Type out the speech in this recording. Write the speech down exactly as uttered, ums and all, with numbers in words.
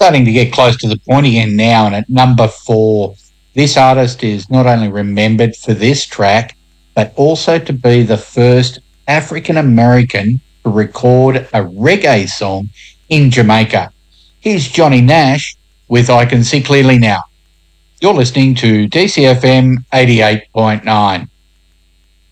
starting to get close to the point again now, and at number four, this artist is not only remembered for this track, but also to be the first African-American to record a reggae song in Jamaica. Here's Johnny Nash with I Can See Clearly Now. You're listening to D C F M eighty-eight point nine.